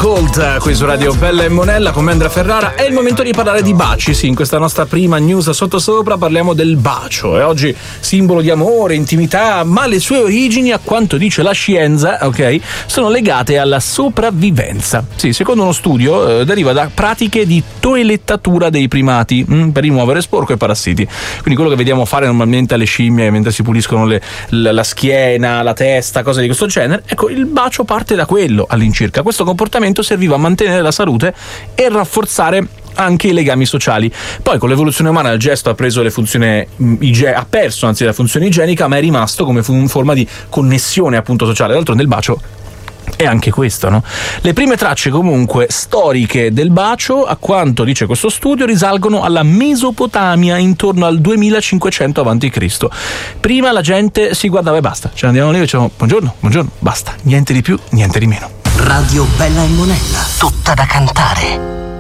Gold qui su Radio Bella e Monella con me Andrea Ferrara. È il momento di parlare di baci, sì, in questa nostra prima news sottosopra parliamo del bacio. E oggi simbolo di amore, intimità, ma le sue origini, a quanto dice la scienza, ok, sono legate alla sopravvivenza. Sì, secondo uno studio deriva da pratiche di toelettatura dei primati per rimuovere sporco e parassiti. Quindi quello che vediamo fare normalmente alle scimmie mentre si puliscono la schiena, la testa, cose di questo genere. Ecco, il bacio parte da quello all'incirca. Questo comportamento serviva a mantenere la salute e rafforzare anche i legami sociali. Poi con l'evoluzione umana il gesto ha preso la funzione la funzione igienica, ma è rimasto come forma di connessione appunto sociale. D'altronde il bacio è anche questo, no? Le prime tracce comunque storiche del bacio, a quanto dice questo studio, risalgono alla Mesopotamia intorno al 2500 a.C. Prima la gente si guardava e basta, cioè andiamo lì e diciamo buongiorno, basta, niente di più, niente di meno. Radio Bella e Monella, tutta da cantare.